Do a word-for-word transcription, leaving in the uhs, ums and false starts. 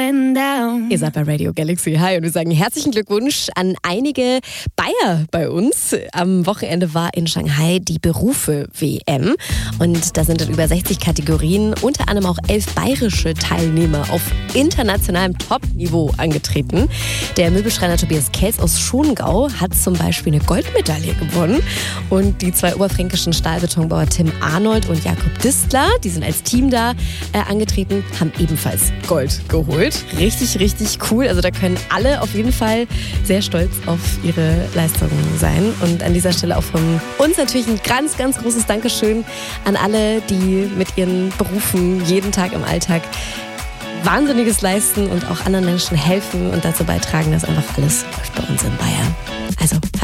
going down. Ihr seid bei Radio Galaxy. Hi und wir sagen herzlichen Glückwunsch an einige Bayer bei uns. Am Wochenende war in Shanghai die Berufe-W M und da sind in über sechzig Kategorien unter anderem auch elf bayerische Teilnehmer auf internationalem Top-Niveau angetreten. Der Möbelschreiner Tobias Kelz aus Schongau hat zum Beispiel eine Goldmedaille gewonnen und die zwei oberfränkischen Stahlbetonbauer Tim Arnold und Jakob Distler, die sind als Team da äh, angetreten, haben ebenfalls Gold geholt. Richtig, richtig cool. Also da können alle auf jeden Fall sehr stolz auf ihre Leistungen sein. Und an dieser Stelle auch von uns natürlich ein ganz, ganz großes Dankeschön an alle, die mit ihren Berufen jeden Tag im Alltag Wahnsinniges leisten und auch anderen Menschen helfen und dazu beitragen, dass einfach alles läuft bei uns in Bayern. Also